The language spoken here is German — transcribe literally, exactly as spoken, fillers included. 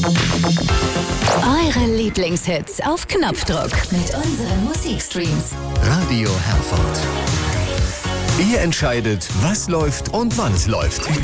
Eure Lieblingshits auf Knopfdruck mit unseren Musikstreams. Radio Herford. Ihr entscheidet, was läuft und wann es läuft.